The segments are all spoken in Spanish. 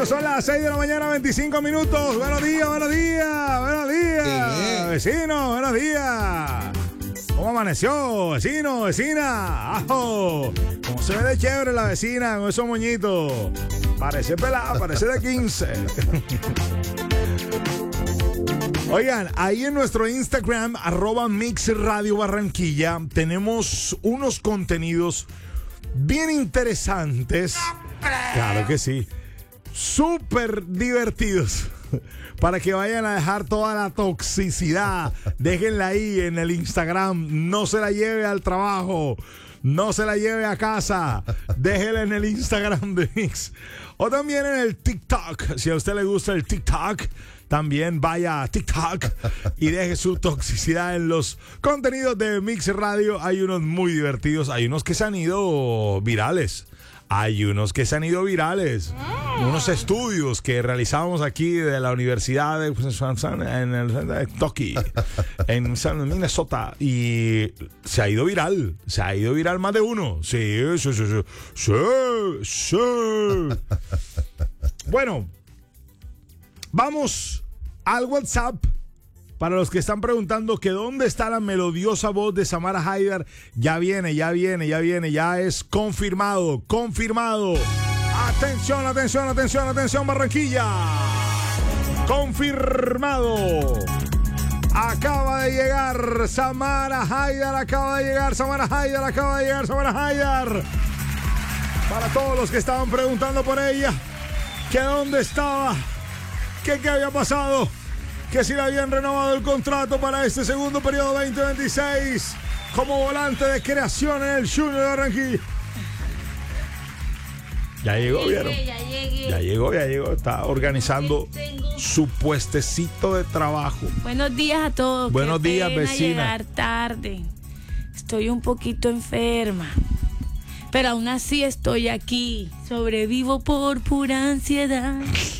Bueno, son las 6 de la mañana, 25 minutos. Buenos días, buenos días, buenos días. Vecino, buenos días. ¿Cómo amaneció, vecino, vecina? ¡Ajo! ¿Cómo se ve de chévere la vecina con esos moñitos? Parece pelada, parece de 15. Oigan, ahí en nuestro Instagram, @MixRadioBarranquilla, tenemos unos contenidos bien interesantes. Claro que sí. Súper divertidos. Para que vayan a dejar toda la toxicidad. Déjenla ahí en el Instagram. No se la lleve al trabajo. No se la lleve a casa. Déjela en el Instagram de Mix. O también en el TikTok. Si a usted le gusta el TikTok, también vaya a TikTok y deje su toxicidad en los contenidos de Mix Radio. Hay unos muy divertidos. Hay unos que se han ido virales. Unos estudios que realizamos aquí de la Universidad de Kentucky, en Minnesota, y se ha ido viral más de uno. Sí. Bueno, vamos al WhatsApp. Para los que están preguntando que dónde está la melodiosa voz de Samara Haidar, ya viene, ya es confirmado. Atención, Barranquilla. Confirmado. Acaba de llegar Samara Haidar, Para todos los que estaban preguntando por ella, que dónde estaba, que qué había pasado, que si le habían renovado el contrato para este segundo periodo 2026 como volante de creación en el Junior de Barranquilla. Ya llegó, ¿vieron? Ya llegó. Está organizando su puestecito de trabajo. Buenos días a todos. Buenos días, vecina. Llegar tarde. Estoy un poquito enferma, pero aún así estoy aquí. Sobrevivo por pura ansiedad.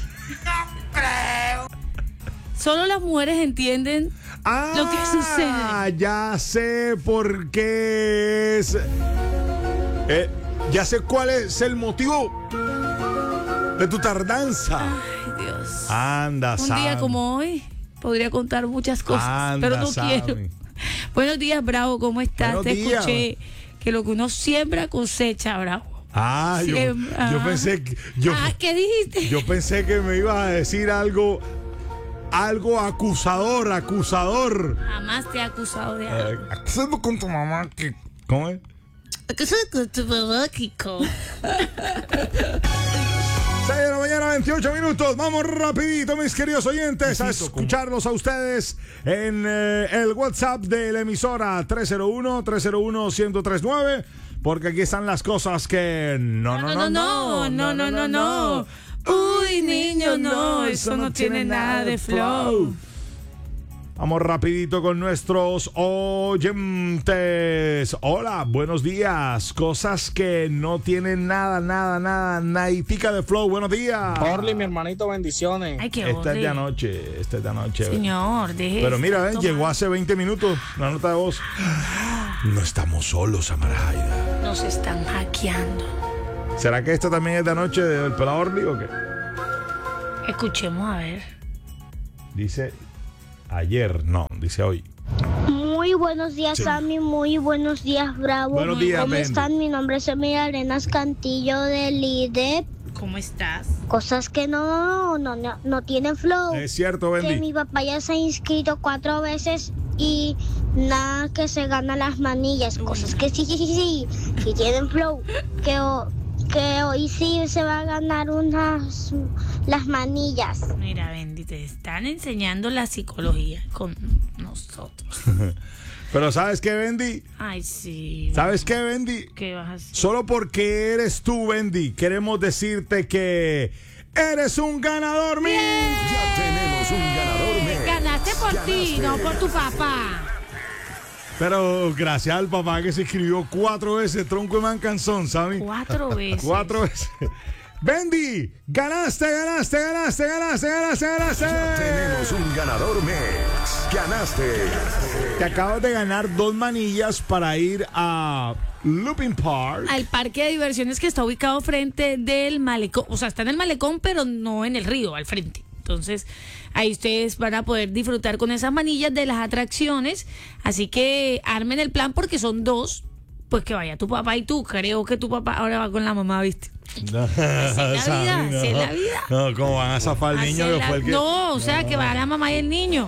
Solo las mujeres entienden lo que sucede. Ya sé por qué es. Ya sé cuál es el motivo de tu tardanza. Ay, Dios. Anda, Un día como hoy podría contar muchas cosas, pero no quiero. Buenos días, Bravo, ¿cómo estás? Buenos Te días. escuché que lo que uno siembra cosecha, Bravo. Yo pensé que... ¿Qué dijiste? Yo pensé que me ibas a decir algo acusador. Jamás te he acusado de algo. Acusando con tu mamá que... ¿Cómo es? Acusado con tu mamá, Kiko. 6 de la mañana, 28 minutos. Vamos rapidito, mis queridos oyentes, a escucharlos a ustedes en el WhatsApp de la emisora 301-1039, porque aquí están las cosas que no. Uy, niño, no, eso no tiene nada de flow. Vamos rapidito con nuestros oyentes. Hola, buenos días. Cosas que no tienen nada, naditica de flow. Buenos días. Orly, mi hermanito, bendiciones. Ay, qué Esta es de anoche. Señor, deje. Pero mira, llegó hace 20 minutos la nota de voz. No estamos solos, Samara Haidar. Nos están hackeando. ¿Será que esta también es de anoche del pelado Orly o qué? Escuchemos a ver. Dice ayer, no, dice hoy. Muy buenos días, Sí. Sammy. Muy buenos días, Bravo. Buenos días, ¿Cómo Bendy. están? Mi nombre es Emilia Arenas Cantillo del IDEP. ¿Cómo estás? Cosas que no tienen flow. Es cierto, Que Bendy. mi papá ya se ha inscrito 4 veces y nada que se gana las manillas. Cosas que sí tienen flow. Que hoy sí se va a ganar las manillas. Mira, Bendy, te están enseñando la psicología con nosotros. Pero ¿sabes qué, Bendy? Ay, sí. ¿Sabes qué, Bendy? ¿Qué vas a hacer? Solo porque eres tú, Bendy, queremos decirte que eres un ganador, mío. Ya tenemos un ganador. Ganaste por ti, no por tu papá. Pero gracias al papá que se escribió 4 veces, tronco de man canzón, ¿sabes? 4 veces. 4 veces. Bendy, ganaste. Ya tenemos un ganador Mex. Ganaste. Te acabas de ganar 2 manillas para ir a Looping Park. Al parque de diversiones que está ubicado frente del malecón. O sea, está en el malecón, pero no en el río, al frente. Entonces, ahí ustedes van a poder disfrutar con esas manillas de las atracciones. Así que armen el plan porque son 2. Pues que vaya tu papá y tú. Creo que tu papá ahora va con la mamá, ¿viste? No, Así es la vida. No, ¿cómo van a zafar el niño? Que fue el que... No, o sea, que va la mamá y el niño.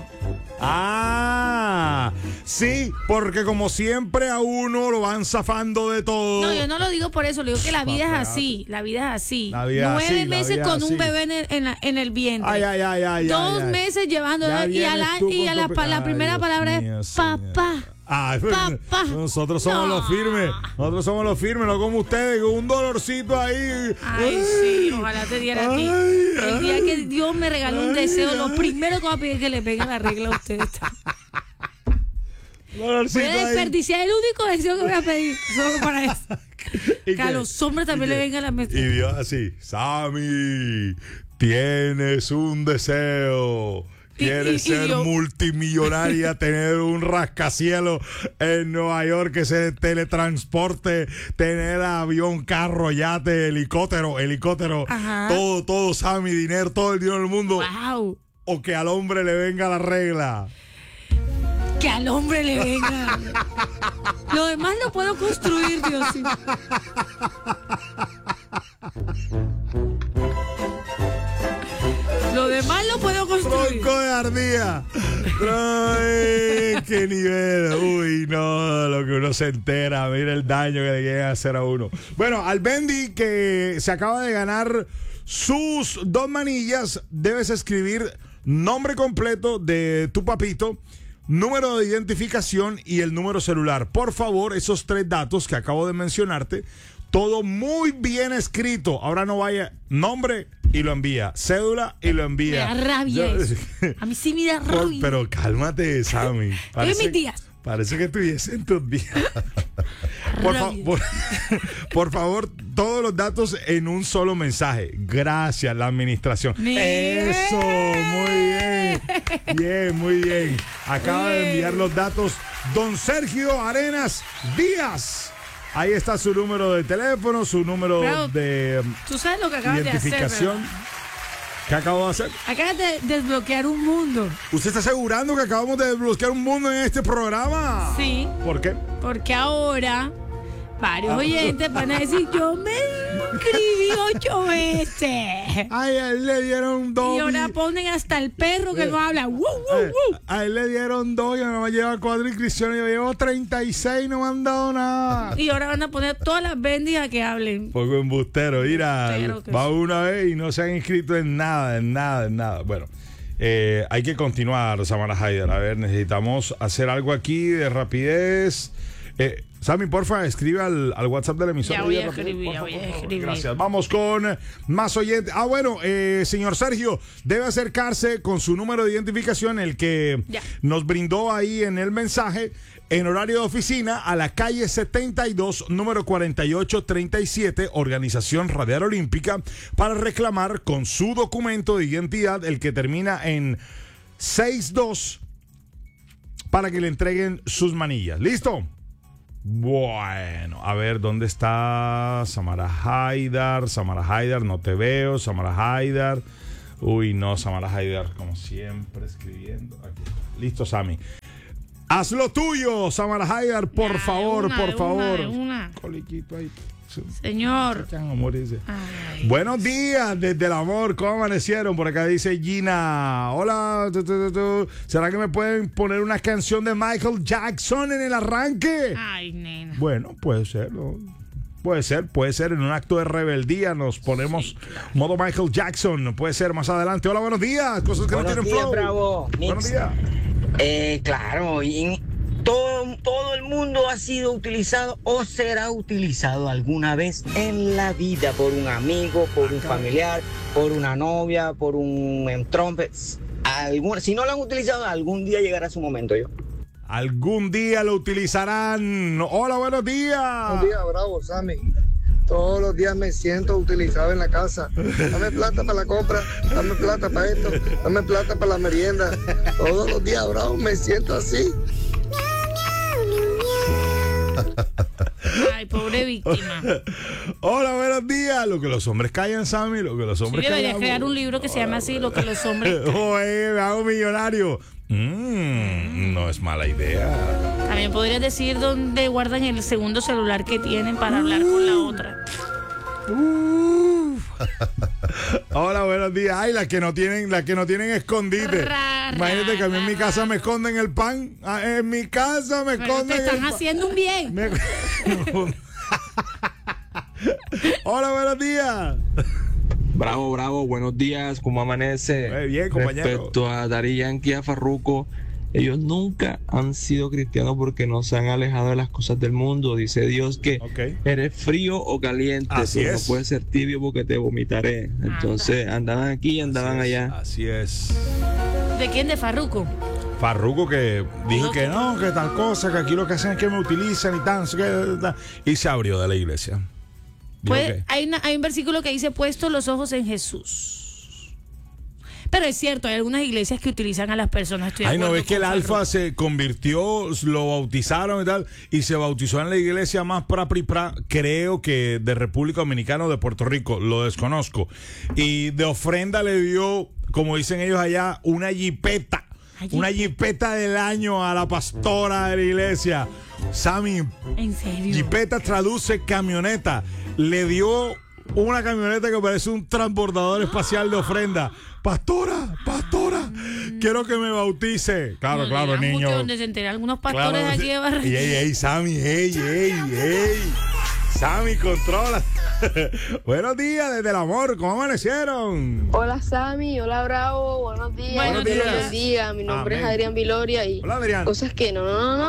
Ah, sí, porque como siempre a uno lo van zafando de todo. No, yo no lo digo por eso, le digo que la vida es así, la vida es así. La vida 9 así, la meses vida con así. un bebé en el vientre. Ay. 2 meses llevándolo y a la primera palabra es papá. Ay, Papá. nosotros somos No. los firmes. Nosotros somos los firmes, no como ustedes, con un dolorcito ahí. Ay, sí, ojalá te diera a ti. El día que Dios me regaló un deseo, lo primero que voy a pedir es que le peguen la regla a ustedes. Dolorcito Voy a ahí. desperdiciar el único deseo que voy a pedir, solo para eso. ¿Y Que a qué? los hombres también le venga la Y menstruación. Dios así, Sammy, tienes un deseo. Quieres y ser yo- multimillonaria, tener un rascacielos en Nueva York que se teletransporte, tener avión, carro, yate, helicóptero, Ajá. todo, Sammy, dinero, todo el dinero del mundo. Wow. O que al hombre le venga la regla. Que al hombre le venga. Lo demás lo puedo construir, Dios. Lo demás lo puedo construir. Tronco de ardilla. Ay, qué nivel. Uy, no, lo que uno se entera. Mira el daño que le quieren hacer a uno. Bueno, al Bendy que se acaba de ganar sus 2 manillas, debes escribir nombre completo de tu papito, número de identificación y el número celular. Por favor, esos 3 datos que acabo de mencionarte, todo muy bien escrito. Ahora no vaya nombre y lo envía, cédula y lo Me envía. da rabia eso. A mí sí me da rabia. Pero cálmate, Sammy. mis días. Parece que estuviese en tus días. Rabia. Por favor, todos los datos en un solo mensaje. Gracias, la administración. Bien. Eso, muy bien. Muy bien. Acaba de enviar los datos don Sergio Arenas Díaz. Ahí está su número de teléfono, su número Bravo. de Tú sabes lo que acabas de hacer, identificación. ¿verdad? ¿Qué acabo de hacer? Acabas de desbloquear un mundo. ¿Usted está asegurando que acabamos de desbloquear un mundo en este programa? Sí, ¿Por qué? porque ahora varios oyentes van a decir, yo me inscribí 8 veces. Ay, a él le dieron 2. Y ahora ponen hasta el perro que no habla. ¡Woo, woo, woo! A él le dieron 2 y a mi mamá lleva 4 inscripciones. Yo llevo 36 y no me han dado nada. Y ahora van a poner todas las benditas que hablen. Poco embustero. Mira, Espero que va sí. una vez y no se han inscrito en nada. Bueno, hay que continuar, Samara Haider. A ver, necesitamos hacer algo aquí de rapidez. Sammy, porfa, escribe al WhatsApp de la emisora. Ya voy a Rápido, escribir, por ya voy a favor. escribir. Gracias. Vamos con más oyentes. Bueno, señor Sergio, debe acercarse con su número de identificación, el que Ya. nos brindó ahí en el mensaje, en horario de oficina, a la calle 72, número 4837, Organización Radial Olímpica, para reclamar con su documento de identidad, el que termina en 62, para que le entreguen sus manillas. ¿Listo? Bueno, a ver, ¿dónde está Samara Haidar? No te veo, Samara Haidar. Uy, no, Samara Haidar, como siempre, escribiendo. Aquí está. Listo, Sammy. Haz lo tuyo, Samara Haidar, por Ya, favor, de por una, favor. de una. Coliquito ahí. Señor. Amor ese. Ay. Buenos días desde el amor, ¿cómo amanecieron? Por acá dice Gina, hola, ¿será que me pueden poner una canción de Michael Jackson en el arranque? Ay, nena. Bueno, puede ser, ¿no? Puede ser, en un acto de rebeldía nos ponemos modo Michael Jackson, puede ser más adelante. Hola, buenos días, cosas que Buenos no tienen días, flow. Bravo. Buenos Mix. días. Claro, y todo el mundo ha sido utilizado o será utilizado alguna vez en la vida por un amigo, por un familiar, por una novia, por un trompe. Si no lo han utilizado, algún día llegará su momento. Algún día lo utilizarán. Hola, buenos días. Buen día, Bravo, Sammy. Todos los días me siento utilizado en la casa. Dame plata para la compra, dame plata para esto, dame plata para la merienda. Todos los días, bravo, me siento así. Ay, pobre víctima. Hola, buenos días. Lo que los hombres callan, Sammy, lo que los Sí, hombres deberías callan. crear un libro que se llama así, lo que los hombres... Oye, me hago millonario. No es mala idea. También podrías decir dónde guardan el segundo celular que tienen para hablar con la otra. Hola, buenos días. Ay, las que no tienen escondite. Imagínate que a mí en mi casa me esconden el pan. En mi casa me Pero esconden te están el pan. haciendo un bien. Hola, buenos días. Bravo, bravo, buenos días, ¿cómo amanece? Muy bien, compañero. Respecto a Daddy Yankee y a Farruko, ellos nunca han sido cristianos porque no se han alejado de las cosas del mundo. Dice Dios que eres frío o caliente, Así pero es. no puedes ser tibio porque te vomitaré. Entonces andaban aquí y andaban allá. Así es. ¿De quién? ¿De Farruko? Farruko que dijo que no, que tal cosa, que aquí lo que hacen es que me utilizan y tan, y se abrió de la iglesia. Dijo Pues, que- hay un versículo que dice, puesto los ojos en Jesús. Pero es cierto, hay algunas iglesias que utilizan a las personas. Estoy de Ay, no acuerdo ves que el con Alfa Farruko. se convirtió, lo bautizaron y tal, y se bautizó en la iglesia más creo que de República Dominicana o de Puerto Rico, lo desconozco. Y de ofrenda le dio, como dicen ellos allá, una jipeta. Una jipeta del año a la pastora de la iglesia. Sammy, ¿En serio? jipeta traduce camioneta. Le dio una camioneta que parece un transbordador espacial de ofrenda. Pastora, quiero que me bautice. Claro, No, claro, llegan niño. mucho donde se enteran algunos pastores Claro, aquí de Barranquilla. ey, Sammy, ey. Sammy, controla. Buenos días desde el amor, ¿cómo amanecieron? Hola Sammy, hola Bravo, buenos días. Buenos Dios días. los bendiga. Mi nombre Amén. es Adrián Viloria y Hola, Adrián. cosas que no.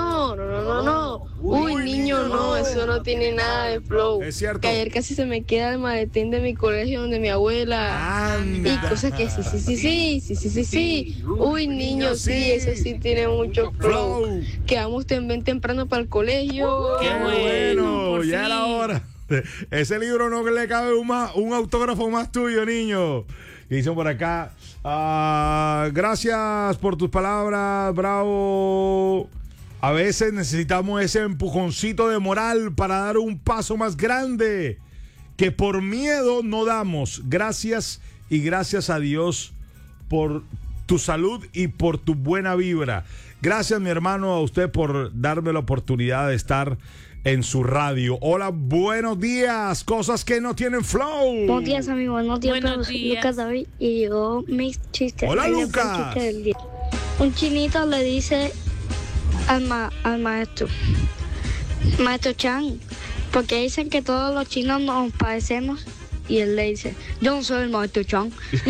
Uy, niño, no, eso no tiene nada de flow. Es cierto. Que ayer casi se me queda el maletín de mi colegio donde mi abuela. Anda. Y cosas que sí. Uy, niño, sí, eso sí tiene mucho flow. Flow. Que vamos bien temprano para el colegio. Qué Bueno, por ya era fin. hora. Ese libro no le cabe un autógrafo más tuyo, niño. Y dicen por acá, gracias por tus palabras, Bravo. A veces necesitamos ese empujoncito de moral para dar un paso más grande que por miedo no damos. Gracias y gracias a Dios por tu salud y por tu buena vibra. Gracias, mi hermano, a usted por darme la oportunidad de estar en su radio. Hola, buenos días. Cosas que no tienen flow. Buenos días, amigo. Buenos días, Buenos todos. Soy días. Lucas David y yo mis chistes. Hola, Ahí les va el Lucas. chiste del día. Un chinito le dice al maestro, Maestro Chan, porque dicen que todos los chinos nos parecemos. Y él le dice, yo no soy el Maestro Chan.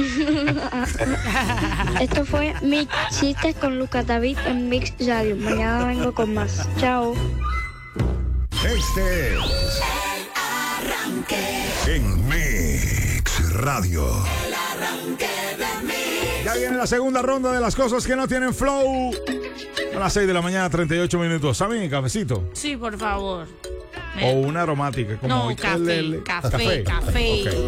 Esto fue Mix Chistes con Lucas David en Mix Radio. Mañana vengo con más. Chao. Este es en Mix Radio. Ya viene la segunda ronda de las cosas que no tienen flow. A las 6 de la mañana, 38 minutos. ¿Saben? Cafecito. Sí, por favor. O una aromática. Como No, ahorita café. Ok.